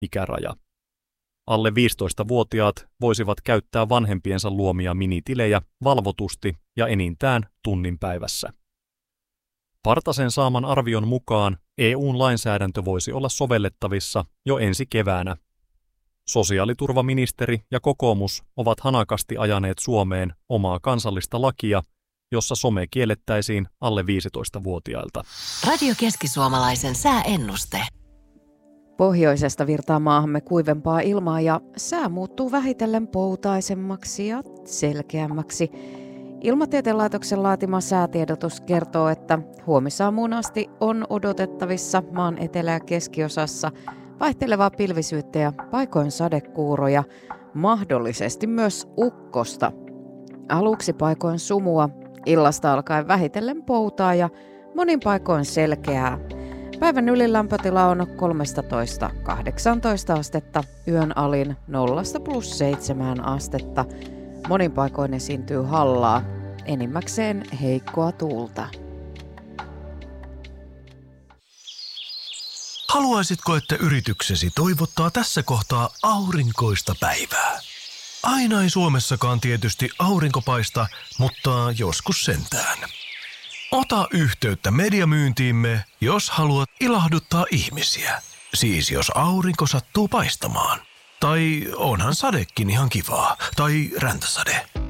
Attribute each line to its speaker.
Speaker 1: ikäraja. Alle 15-vuotiaat voisivat käyttää vanhempiensa luomia minitilejä valvotusti ja enintään tunnin päivässä. Partasen saaman arvion mukaan EU:n lainsäädäntö voisi olla sovellettavissa jo ensi keväänä. Sosiaaliturvaministeri ja kokoomus ovat hanakasti ajaneet Suomeen omaa kansallista lakia, jossa some kiellettäisiin alle 15-vuotiailta.
Speaker 2: Radio Keski-Suomalaisen sääennuste.
Speaker 3: Pohjoisesta virtaa maahamme kuivempaa ilmaa ja sää muuttuu vähitellen poutaisemmaksi ja selkeämmäksi. Ilmatieteen laitoksen laatima säätiedotus kertoo, että huomisaamuun asti on odotettavissa maan etelä- ja keskiosassa vaihtelevaa pilvisyyttä ja paikoin sadekuuroja, mahdollisesti myös ukkosta. Aluksi paikoin sumua, illasta alkaen vähitellen poutaa ja monin paikoin selkeää. Päivän ylilämpötila on 13–18 astetta, yön alin 0–+7 astetta. Monin paikoin esiintyy hallaa, enimmäkseen heikkoa tuulta.
Speaker 4: Haluaisitko, että yrityksesi toivottaa tässä kohtaa aurinkoista päivää? Aina ei Suomessakaan tietysti aurinko paista, mutta joskus sentään. Ota yhteyttä mediamyyntiimme, jos haluat ilahduttaa ihmisiä. Siis jos aurinko sattuu paistamaan. Tai onhan sadekin ihan kivaa. Tai räntäsade.